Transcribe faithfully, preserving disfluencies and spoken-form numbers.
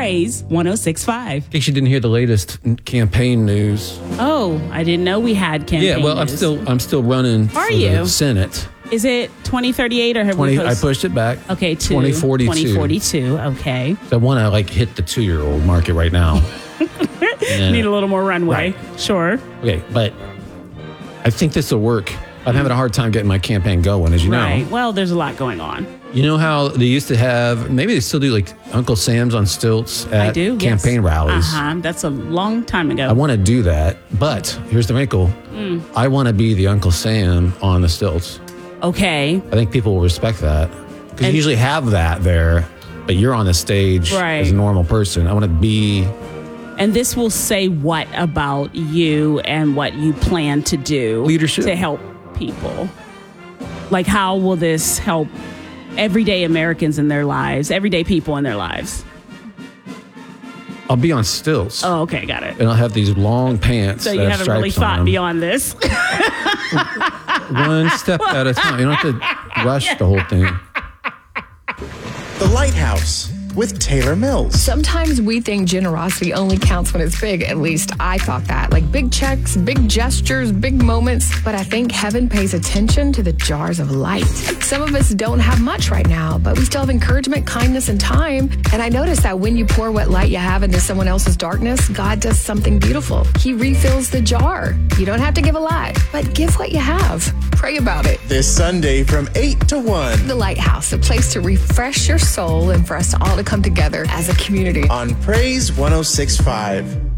Praise ten sixty-five. In case you didn't hear the latest campaign news. Oh, I didn't know we had campaign Yeah, well, I'm news. still I'm still running Are for you? the Senate. Is it twenty thirty-eight or have twenty, we I post- pushed it back. Okay, to twenty forty-two. twenty forty-two. Okay. I want to like hit the two-year-old market right now. then, Need a little more runway. Right. Sure. Okay, but I think this will work. I'm having a hard time getting my campaign going, as you Right. know. Well, there's a lot going on. You know how they used to have, maybe they still do, like Uncle Sam's on stilts at I do. campaign yes. rallies. Uh-huh. That's a long time ago. I want to do that, but here's the wrinkle. Mm. I want to be the Uncle Sam on the stilts. Okay. I think people will respect that. Because you And- usually have that there, but you're on the stage Right. as a normal person. I want to be... And this will say what about you and what you plan to do Leadership. to help people? Like, how will this help everyday Americans in their lives, everyday people in their lives? I'll be on stilts. Oh, okay, got it. And I'll have these long pants. So that you have haven't really stripes on thought them. beyond this. One step at a time. You don't have to rush the whole thing. The Lighthouse with Taylor Mills. Sometimes we think generosity only counts when it's big. At least I thought that. Like big checks, big gestures, big moments. But I think heaven pays attention to the jars of light. Some of us don't have much right now, but we still have encouragement, kindness, and time. And I noticed that when you pour what light you have into someone else's darkness, God does something beautiful. He refills the jar. You don't have to give a lot, but give what you have. Pray about it. This Sunday from eight to one The Lighthouse, a place to refresh your soul and for us all to come together as a community. on Praise ten sixty-five.